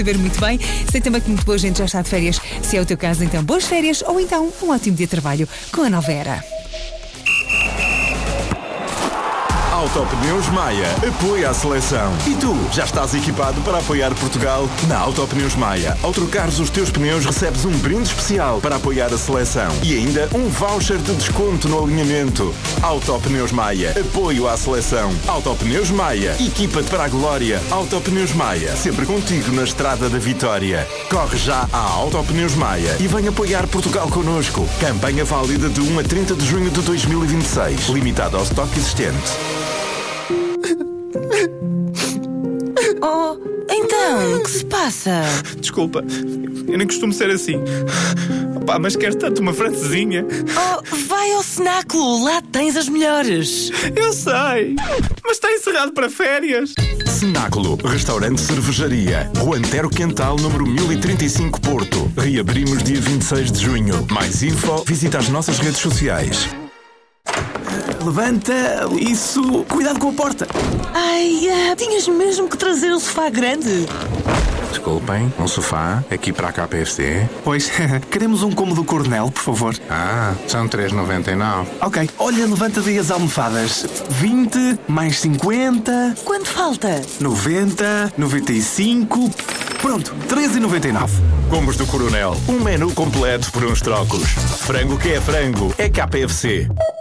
Ver muito bem. Sei também que muito boa gente já está de férias. Se é o teu caso, então boas férias ou então um ótimo dia de trabalho com a Nova Era. Autopneus Maia apoia a seleção. E tu, já estás equipado para apoiar Portugal? Na Autopneus Maia, ao trocares os teus pneus, recebes um brinde especial para apoiar a seleção. E ainda um voucher de desconto no alinhamento. Autopneus Maia, apoio à seleção. Autopneus Maia, equipa-te para a glória. Autopneus Maia, sempre contigo na estrada da vitória. Corre já à Autopneus Maia e vem apoiar Portugal connosco. Campanha válida de 1 a 30 de junho de 2026. Limitado ao estoque existente. Oh, então, o que se passa? Desculpa, eu nem costumo ser assim. Pá, mas quero tanto uma francesinha. Oh, vai ao cenáculo, lá tens as melhores. Eu sei, mas está encerrado para férias. Cenáculo, restaurante cervejaria, Rua Antero Quental, número 1035 Porto. Reabrimos dia 26 de junho. Mais info, visita as nossas redes sociais. Levanta, isso, cuidado com a porta. Ai, tinhas mesmo que trazer um sofá grande. Desculpem, um sofá aqui para a KPFC? Pois, queremos um cômodo coronel, por favor. São 3,99. Ok, olha, levanta daí as almofadas. 20, mais 50... Quanto falta? 90, 95... Pronto, 13,99. Combos do Coronel, um menu completo por uns trocos. Frango que é frango, é KPFC.